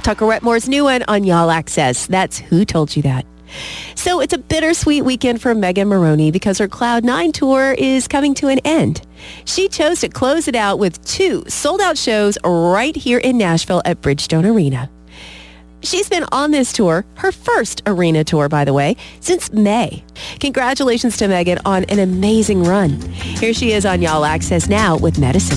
Tucker Wetmore's new one on Y'all Access. That's Who Told You That. So it's a bittersweet weekend for Megan Moroney because her Cloud 9 tour is coming to an end. She chose to close it out with 2 sold-out shows right here in Nashville at Bridgestone Arena. She's been on this tour, her first arena tour, by the way, since May. Congratulations to Megan on an amazing run. Here she is on Y'all Access now with Medicine.